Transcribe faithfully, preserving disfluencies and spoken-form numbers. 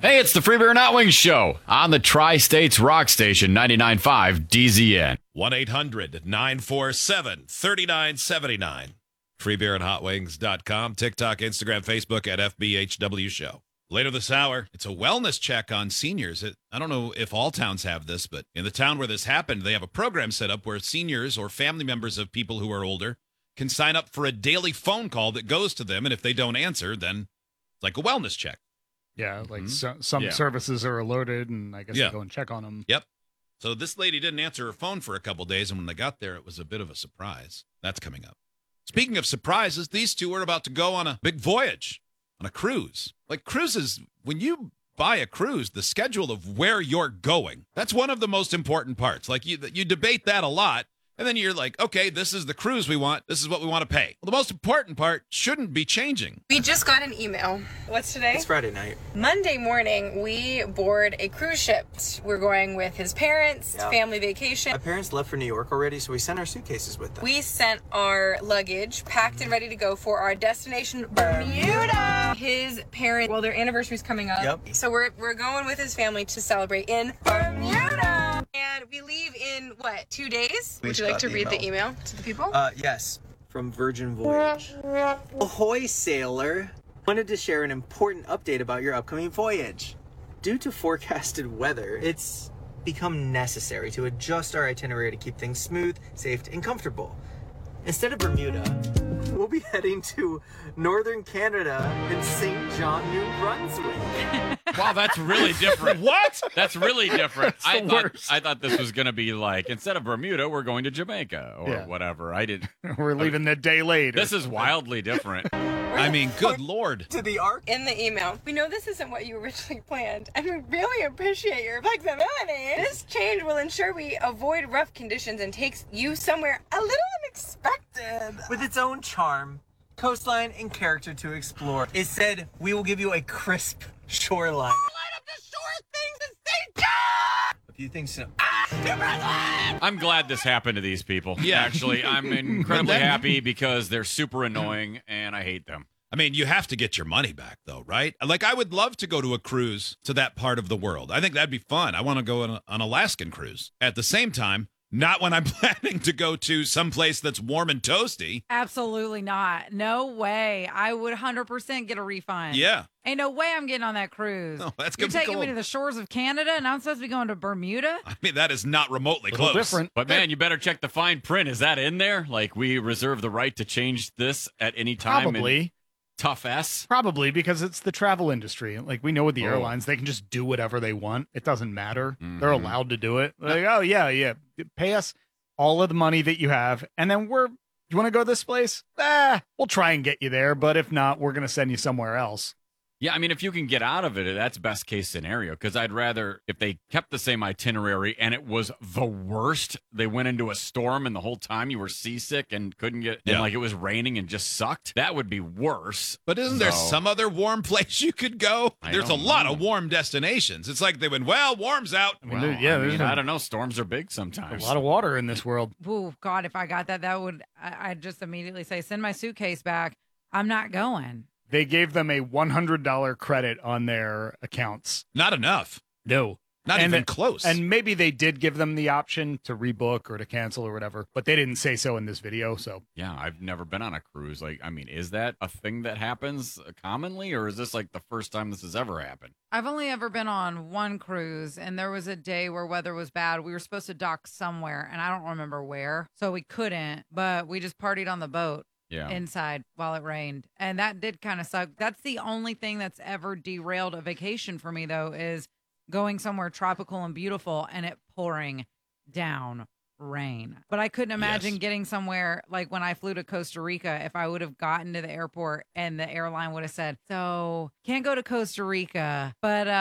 Hey, it's the Free Beer and Hot Wings Show on the Tri-States Rock Station, ninety-nine point five D Z N. one eight hundred nine four seven three nine seven nine. free beer and hot wings dot com. TikTok, Instagram, Facebook at F B H W Show. Later this hour, it's a wellness check on seniors. It, I don't know if all towns have this, but in the town where this happened, they have a program set up where seniors or family members of people who are older can sign up for a daily phone call that goes to them, and if they don't answer, then it's like a wellness check. Yeah, like Mhm. so, some Yeah. services are alerted, and I guess Yeah. they go and check on them. Yep. So this lady didn't answer her phone for a couple days, and when they got there, it was a bit of a surprise. That's coming up. Speaking of surprises, these two are about to go on a big voyage, on a cruise. Like cruises, when you buy a cruise, the schedule of where you're going, that's one of the most important parts. Like you, you debate that a lot. And then you're like, okay, this is the cruise we want. This is what we want to pay. Well, the most important part shouldn't be changing. We just got an email. What's today? It's Friday night. Monday morning, we board a cruise ship. We're going with his parents, Yeah. family vacation. My parents left for New York already, so we sent our suitcases with them. We sent our luggage packed and ready to go for our destination, Bermuda. His parents, well, their anniversary's coming up. Yep. So we're, we're going with his family to celebrate in Bermuda. And we leave in, what, two days? We Would just you like got to the read the email. email to the people? Uh, yes, from Virgin Voyage. Ahoy, sailor. Wanted to share an important update about your upcoming voyage. Due to forecasted weather, it's become necessary to adjust our itinerary to keep things smooth, safe, and comfortable. Instead of Bermuda, we'll be heading to northern Canada and Saint John, New Brunswick. Wow, that's really different. What? That's really different. I the thought, worst. I thought this was going to be like, instead of Bermuda, we're going to Jamaica or Yeah. whatever. I didn't. We're leaving the day later. This is wildly different. I mean, good Lord. To the Ark. In the email, we know this isn't what you originally planned, and we really appreciate your flexibility. This change will ensure we avoid rough conditions and takes you somewhere a little unexpected. With its own charm, coastline, and character to explore. It said, we will give you a crisp shoreline. Light up the shore things and Saint John! A few things to I'm glad this happened to these people. Yeah. Actually, I'm incredibly But then- happy because they're super annoying and I hate them. I mean, you have to get your money back, though, right? Like, I would love to go to a cruise to that part of the world. I think that'd be fun. I want to go on a- an Alaskan cruise. At the same time, not when I'm planning to go to someplace that's warm and toasty. Absolutely not. No way. I would one hundred percent get a refund. Yeah. Ain't no way I'm getting on that cruise. No, that's You're gonna be taking me cool. to the shores of Canada and I'm supposed to be going to Bermuda? I mean, that is not remotely a little close. different. But man, you better check the fine print. Is that in there? Like we reserve the right to change this at any time. in Probably. Tough S. Probably because it's the travel industry. Like we know with the Oh. airlines, they can just do whatever they want. It doesn't matter. Mhm. They're allowed to do it. Like, oh yeah, yeah. Pay us all of the money that you have, and then we're. You want to go this place? Ah, we'll try and get you there. But if not, we're gonna send you somewhere else. Yeah, I mean, if you can get out of it, that's best case scenario. Because I'd rather if they kept the same itinerary and it was the worst. They went into a storm and the whole time you were seasick and couldn't get, Yeah. and like it was raining and just sucked. That would be worse. But isn't there So- some other warm place you could go? I There's a don't lot know. of warm destinations. It's like they went, well, warm's out. I mean, Well, there- yeah, I, there's mean, a, I don't know. Storms are big a sometimes. lot of water in this world. Ooh, God, if I got that, that would, I, I'd just immediately say, send my suitcase back. I'm not going. They gave them a one hundred dollars credit on their accounts. Not enough. No. Not And even it- close. And maybe they did give them the option to rebook or to cancel or whatever, but they didn't say so in this video. So Yeah, I've never been on a cruise. Like, I mean, is that a thing that happens commonly, or is this like the first time this has ever happened? I've only ever been on one cruise, and there was a day where weather was bad. We were supposed to dock somewhere, and I don't remember where, so we couldn't, but we just partied on the boat. Yeah. Inside while it rained, and that did kind of suck. That's the only thing that's ever derailed a vacation for me, though, is going somewhere tropical and beautiful and it pouring down rain. But I couldn't imagine Yes. getting somewhere like when I flew to Costa Rica, if I would have gotten to the airport and the airline would have said, so can't go to Costa Rica, but uh